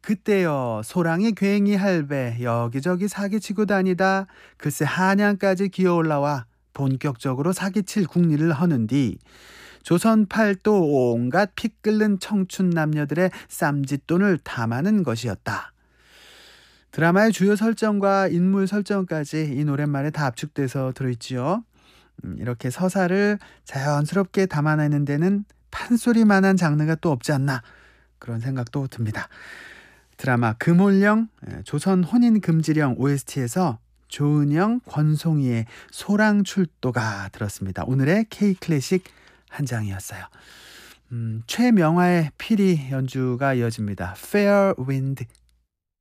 그때여 소랑이 괭이 할배 여기저기 사기치고 다니다 글쎄 한양까지 기어 올라와 본격적으로 사기칠 궁리를 하는디 조선 팔도 온갖 피 끓는 청춘 남녀들의 쌈짓돈을 담아는 것이었다. 드라마의 주요 설정과 인물 설정까지 이 노랫말에 다 압축돼서 들어있지요. 이렇게 서사를 자연스럽게 담아내는 데는 판소리만한 장르가 또 없지 않나 그런 생각도 듭니다. 드라마 금홀령 조선 혼인금지령 OST에서 조은영, 권송이의 소랑출도가 들었습니다. 오늘의 K클래식 한 장이었어요. 최명화의 피리 연주가 이어집니다. Fair Wind